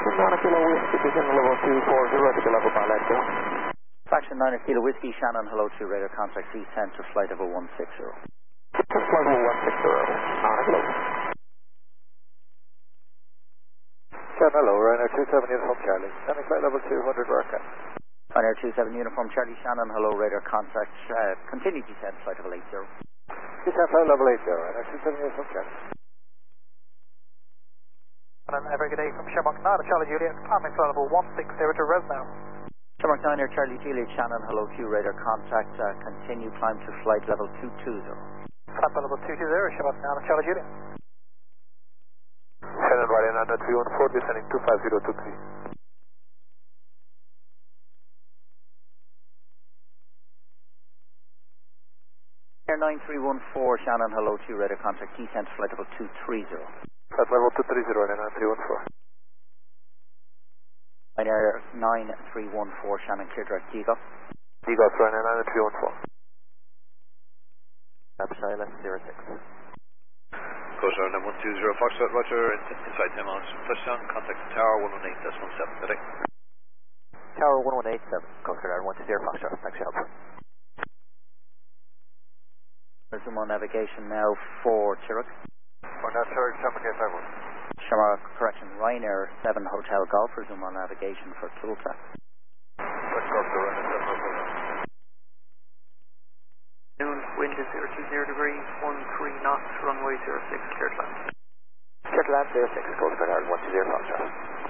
9 Kilo Whiskey, begin level 240, ready to level by Echo. Fraction 9 Kilo Whiskey, Shannon, hello to radar contact descent to flight level 160. Flight level 160, 9 Kilo. Shannon, hello, Ryanair 27 Uniform Charlie, standing flight level 200, broadcast. Ryanair 27 Uniform Charlie, Shannon, hello, radar contact, continue descent, flight level 80. Descent flight level 80, Ryanair 27 Uniform Charlie. Every good day from Shamrock 9 Charlie Juliet, climbing flight level 160 to res now. Shamrock 9 Air Charlie Juliet, Shannon, hello to radar contact, continue climb to flight level 220. Flight level 220, Shamrock 9 Charlie Juliet. Shannon, Ryanair 314, descending 25023. Air 9314, Shannon, hello to radar contact, descent flight level 230. Flight level 230, Ryanair 314. Ryanair 9314, Shannon, clear direct Digos. Digos, Ryanair 9314. Silence 06. Coast Ryanair 120, Foxtrot, Roger, inside 10 miles. Touchdown, contact Tower 118.17, good day. Tower 1187, Coast Ryanair 120, Foxtrot, thanks for help. Resume on navigation now for Chirrut. Ryanair Chirrut, Shamrock 851. Shamrock, correction, Ryanair 7 Hotel Golf, resume on navigation for Tulsa. Noon, wind is 020 degrees, 13 knots, runway 06, clear to land. Clear to land 06, Coast Ryanair 120, Foxtrot.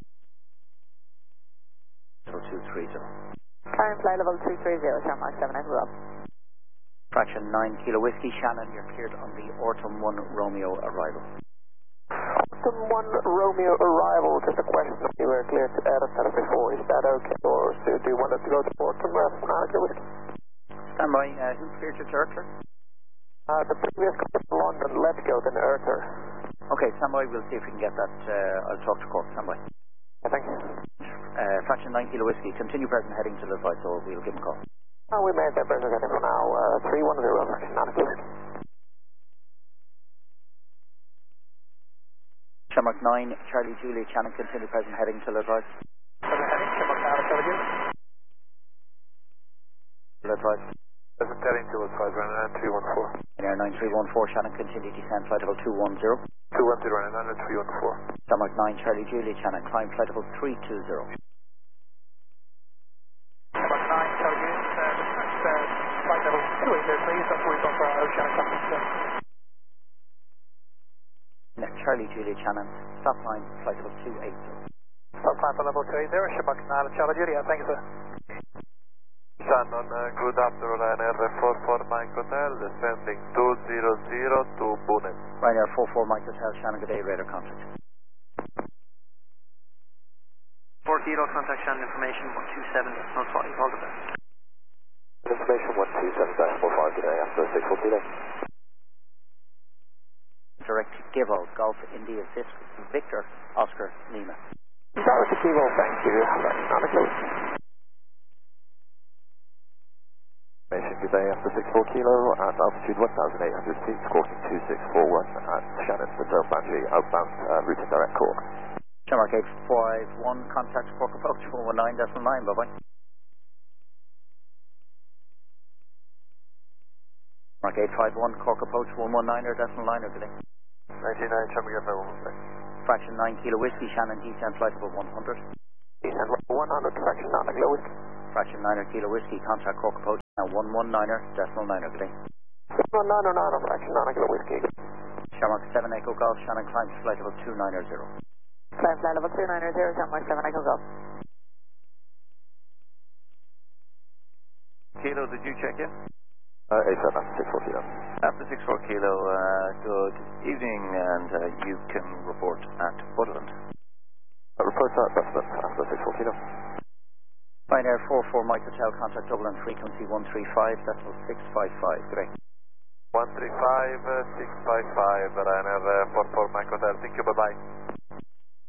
So 230. Current flight level 230, Shamrock 7 and up. Fraction 9 Kilo Whiskey, Shannon, you're cleared on the Orton 1 Romeo arrival. Orton 1 Romeo arrival, just a question, you were cleared to air instead of before, is that okay, or do you want us to go to Orton 9 Kilo Whiskey? Stand by, who cleared your Turkler? The previous call from London, let's go, then Erter. Okay, stand by, we'll see if we can get that, I'll talk to Cork, stand by. Thank you. Fraction 9 Kilo Whiskey, continue present heading to the side, so we'll give him a call. We made that present heading for now, 310, fraction 9 Kilo Whiskey. Shamrock 9, Charlie Juliet, Shannon, continue present heading to the side. Present heading, Shamrock 9 Charlie Juliet. To the side. Present heading to the side, Ryanair 314. Air 9314, Shannon, continue descent flight level 210. 210, Ryanair 314. Shamrock 9, Charlie Juliet, Shannon, climb flight level 320. Shamrock 9 Charlie Juliet, flight level 280 please, that's where we've got for our Oceanic traffic today. Charlie Juliet, Shannon, stop line flight level 280. Stop climb for level 280, Shamrock 9 Charlie Juliet, thank you sir. Shannon, good afternoon, Ryanair 44 Mike Hotel, descending 200 to Bunet. Ryanair 44 Mike Hotel, Shannon, good day, radar contact. 4 Kilo, contact Shannon, information 127, not 5, all the best. Information 127.45 today after 64 Kilo. Direct Givo, Golf India Victor, Oscar Lima. Direct Givo, thank you, fraction 9 Kilo Whiskey. Good day after 64 Kilo at altitude 1,800 feet, squawking 2641 at Shannon, the Surf Boundary, outbound, route and direct Cork. Shamrock 851, contact Cork approach 119.9, bye-bye. Shamrock 851, Cork approach 119.9, good day. 99, Shamrock 851. Fraction 9 Kilo Whiskey, Shannon, descent flight level 100. Descent level 100, fraction 9 Kilo Whiskey. Fraction 9 Kilo Whiskey, contact Cork approach now 119.9, good day. 119.9, fraction 9 Kilo Whiskey. Shamrock 7 Echo Golf, Shannon, climb to flight level 290. Climb flight level 290, Shamrock 7 Echo Golf. Kilo, did you check in? 87 after 64 Kilo. After 64 Kilo, good evening, and you can report at Butland. Report at Butland after 64 Kilo. Ryanair 44 Mike Hotel, contact Dublin, frequency 135, decimal 655, good day. 135, 655, Ryanair 44 Mike Hotel, thank you, bye-bye.